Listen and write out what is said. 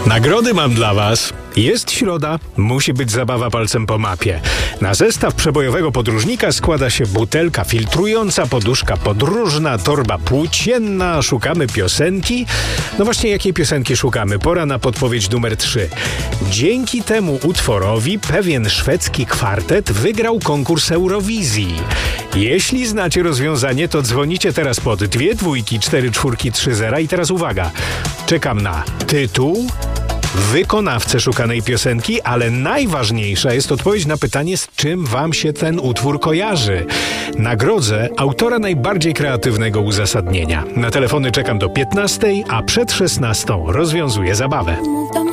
Nagrody mam dla was. Jest środa, musi być zabawa palcem po mapie. Na zestaw przebojowego podróżnika składa się butelka filtrująca, poduszka podróżna, torba płócienna. Szukamy piosenki. No właśnie, jakiej piosenki szukamy? Pora na podpowiedź numer 3. Dzięki temu utworowi pewien szwedzki kwartet wygrał konkurs Eurowizji. Jeśli znacie rozwiązanie, to dzwonicie teraz pod 2 2 4 4 3 0 i teraz uwaga. Czekam na tytuł, wykonawcę szukanej piosenki, ale najważniejsza jest odpowiedź na pytanie, z czym wam się ten utwór kojarzy. Nagrodzę autora najbardziej kreatywnego uzasadnienia. Na telefony czekam do 15, a przed 16 rozwiązuję zabawę.